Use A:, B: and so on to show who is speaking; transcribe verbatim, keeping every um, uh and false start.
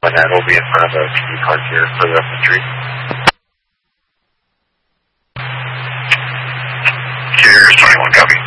A: And that will be in front of a P D card here further up the street. Carriers twenty-one, copy.